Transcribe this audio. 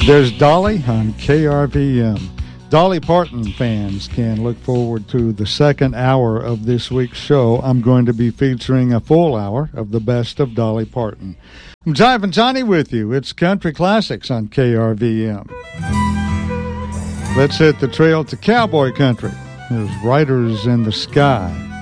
There's Dolly on KRVM. Dolly Parton fans can look forward to the second hour of this week's show. I'm going to be featuring a full hour of the best of Dolly Parton. I'm Jive Johnny with you. It's Country Classics on KRVM. Let's hit the trail to cowboy country. There's Riders in the Sky.